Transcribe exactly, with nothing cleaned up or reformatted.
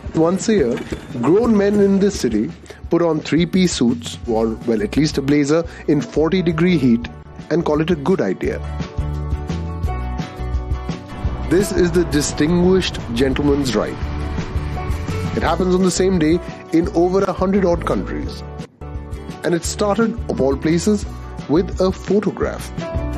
Once a year, grown men in this city put on three-piece suits, or well, at least a blazer, in forty degree heat and call it a good idea. This is the distinguished gentleman's rite. It happens on the same day in over a hundred odd countries. And it started, of all places, with a photograph.